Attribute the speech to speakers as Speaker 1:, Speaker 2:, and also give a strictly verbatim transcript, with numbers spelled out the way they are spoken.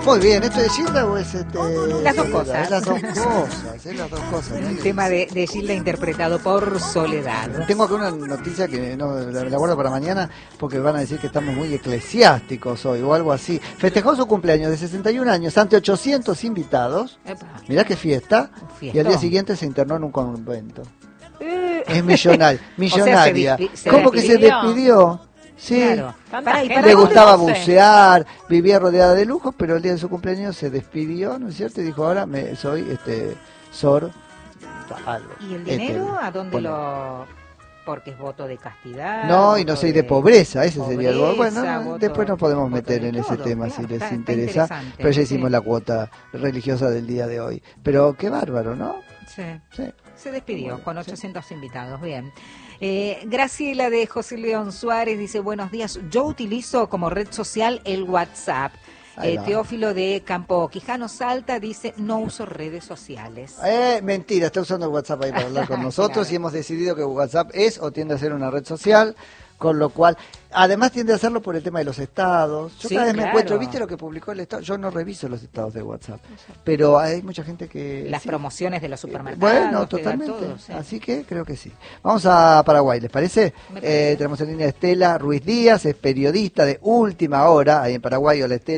Speaker 1: Muy bien, ¿esto es Gilda o es este?
Speaker 2: Las dos cosas.
Speaker 1: Es las dos cosas, es las dos cosas.
Speaker 2: El tema de, de Gilda interpretado por Soledad.
Speaker 1: Tengo acá una noticia que no la, la guardo para mañana porque van a decir que estamos muy eclesiásticos hoy o algo así. Festejó su cumpleaños de sesenta y un años ante ochocientos invitados. Epa. Mirá qué fiesta. Y al día siguiente se internó en un convento. Eh. Es millonario, millonaria. O sea, se ¿Cómo que se despidió? Sí,
Speaker 2: claro. Para,
Speaker 1: para le gustaba bucear, vivía rodeada de lujos, pero el día de su cumpleaños se despidió, ¿no es cierto? Y dijo, ahora me soy este Sor algo.
Speaker 2: ¿Y el dinero este, a dónde bueno. lo...? Porque es voto de castidad.
Speaker 1: No, y no soy de, de pobreza, ese pobreza, sería algo. Bueno,
Speaker 2: voto,
Speaker 1: después nos podemos meter en ese
Speaker 2: todo,
Speaker 1: tema
Speaker 2: claro,
Speaker 1: si les
Speaker 2: está,
Speaker 1: interesa.
Speaker 2: está
Speaker 1: pero ya hicimos
Speaker 2: sí.
Speaker 1: la cuota religiosa del día de hoy. Pero qué bárbaro, ¿no?
Speaker 2: Sí.
Speaker 1: sí.
Speaker 2: Se despidió bueno, con ochocientos
Speaker 1: sí.
Speaker 2: invitados, bien. Eh, Graciela de José León Suárez dice, buenos días, yo utilizo como red social el WhatsApp. Eh, Teófilo de Campo Quijano Salta dice, no uso redes sociales.
Speaker 1: Eh, mentira, está usando el WhatsApp ahí para hablar con nosotros. Claro. Y hemos decidido que WhatsApp es o tiende a ser una red social, con lo cual, además tiende a hacerlo por el tema de los estados. Yo sí, cada vez claro. me encuentro, ¿viste lo que publicó el estado? Yo no reviso los estados de WhatsApp, pero hay mucha gente que...
Speaker 2: Las
Speaker 1: sí.
Speaker 2: promociones de los supermercados.
Speaker 1: Bueno, totalmente, todo, sí. Así que creo que sí. Vamos a Paraguay, ¿les parece? Eh, tenemos en línea a Estela Ruiz Díaz, es periodista de Última Hora, ahí en Paraguay. Hola, Estela.